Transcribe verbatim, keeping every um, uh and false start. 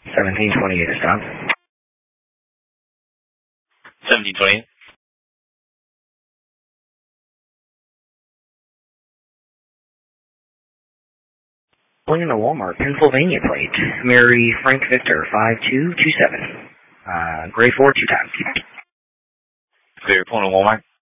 seventeen twenty-eight is stop. seventeen twenty-eight. Pulling in the Walmart, Pennsylvania plate. Mary Frank Victor, five two two seven. Uh, gray four, two times. Clear, pulling in Walmart.